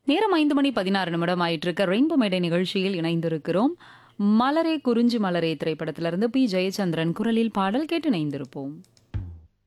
நேரம் 5:16 ஆயிட்டு இருக்க ரெயின்போ மேடை நிகழ்ச்சியில் இணைந்திருக்கிறோம். மலரே குறிஞ்சி மலரே திரைப்படத்திலிருந்து பி ஜெயச்சந்திரன் குரலில் பாடல் கேட்டு இணைந்திருப்போம்.